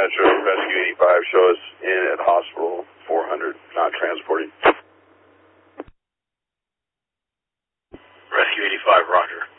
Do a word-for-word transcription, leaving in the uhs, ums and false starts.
Metro, Rescue eighty-five, show us in at hospital four hundred, not transporting. Rescue eighty-five, roger.